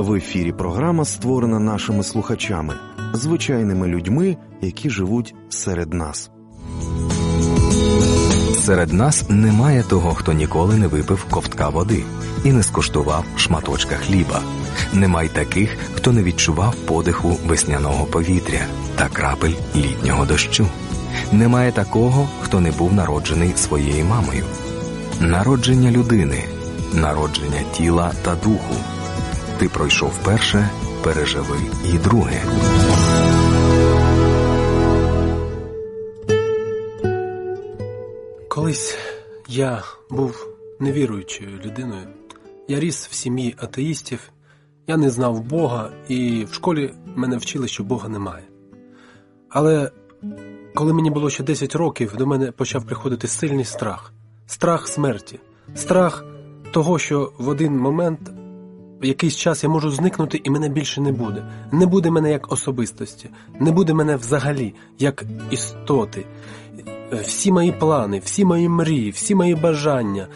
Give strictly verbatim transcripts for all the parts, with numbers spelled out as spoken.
В ефірі програма, створена нашими слухачами, звичайними людьми, які живуть серед нас. Серед нас немає того, хто ніколи не випив ковтка води і не скуштував шматочка хліба. Немає таких, хто не відчував подиху весняного повітря та крапель літнього дощу. Немає такого, хто не був народжений своєю мамою. Народження людини, народження тіла та духу. Ти пройшов перше, переживи і друге. Колись я був невіруючою людиною. Я ріс в сім'ї атеїстів, я не знав Бога, і в школі мене вчили, що Бога немає. Але коли мені було ще десять років, до мене почав приходити сильний страх. Страх смерті. Страх того, що в один момент, в якийсь час я можу зникнути і мене більше не буде. Не буде мене як особистості, не буде мене взагалі як істоти. Всі мої плани, всі мої мрії, всі мої бажання,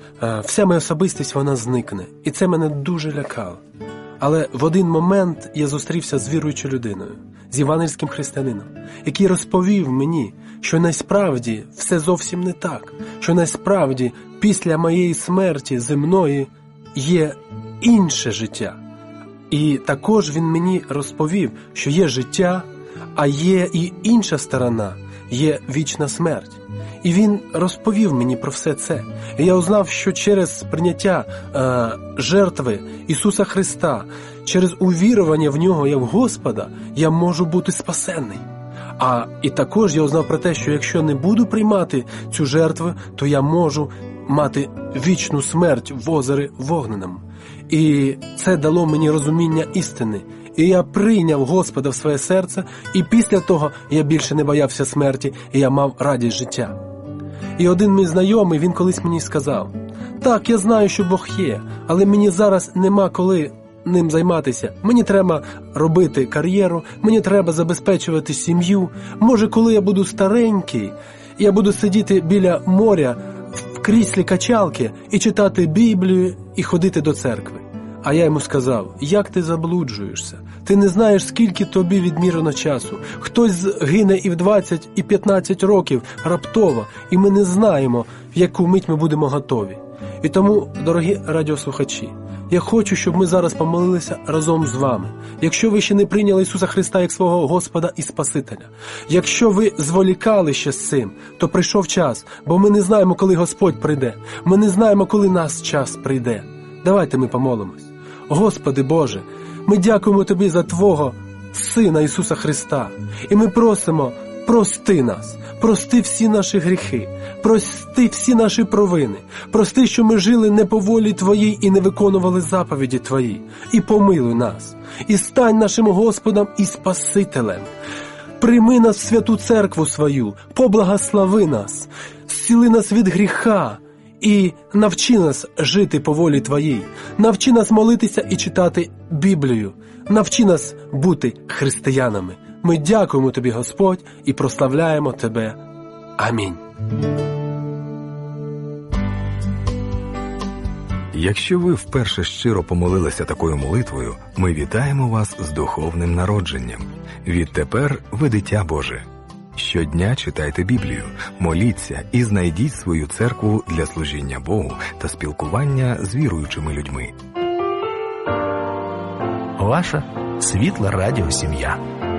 вся моя особистість, вона зникне. І це мене дуже лякало. Але в один момент я зустрівся з віруючою людиною, з євангельським християнином, який розповів мені, що насправді все зовсім не так, що насправді після моєї смерті земної є інше життя. І також він мені розповів, що є життя, а є і інша сторона, є вічна смерть. І він розповів мені про все це. І я узнав, що через прийняття е, жертви Ісуса Христа, через увірування в Нього як Господа, я можу бути спасенний. А і також я узнав про те, що якщо не буду приймати цю жертву, то я можу мати вічну смерть в озері вогненому. І це дало мені розуміння істини. І я прийняв Господа в своє серце, і після того я більше не боявся смерті, і я мав радість життя. І один мій знайомий, він колись мені сказав: так, я знаю, що Бог є, але мені зараз нема коли ним займатися. Мені треба робити кар'єру, мені треба забезпечувати сім'ю. Може, коли я буду старенький, я буду сидіти біля моря в кріслі качалки і читати Біблію і ходити до церкви. А я йому сказав: як ти заблуджуєшся? Ти не знаєш, скільки тобі відмірено часу. Хтось гине і в двадцять, і п'ятнадцять років раптово, і ми не знаємо, в яку мить ми будемо готові. І тому, дорогі радіослухачі, я хочу, щоб ми зараз помолилися разом з вами. Якщо ви ще не прийняли Ісуса Христа як свого Господа і Спасителя, якщо ви зволікали ще з цим, то прийшов час, бо ми не знаємо, коли Господь прийде. Ми не знаємо, коли нас час прийде. Давайте ми помолимось. Господи Боже, ми дякуємо Тобі за Твого Сина Ісуса Христа. І ми просимо, прости нас, прости всі наші гріхи, прости всі наші провини, прости, що ми жили не по волі Твоїй і не виконували заповіді Твої. І помилуй нас, і стань нашим Господом і Спасителем. Прийми нас в святу церкву свою, поблагослови нас, зціли нас від гріха, і навчи нас жити по волі Твоїй. Навчи нас молитися і читати Біблію. Навчи нас бути християнами. Ми дякуємо Тобі, Господь, і прославляємо Тебе. Амінь. Якщо ви вперше щиро помолилися такою молитвою, ми вітаємо вас з духовним народженням. Відтепер ви дитя Боже. Щодня читайте Біблію, моліться і знайдіть свою церкву для служіння Богу та спілкування з віруючими людьми. Ваша світла радіосім'я.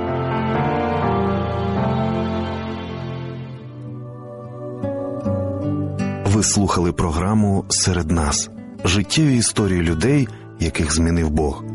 Ви слухали програму «Серед нас» – життєві історії людей, яких змінив Бог.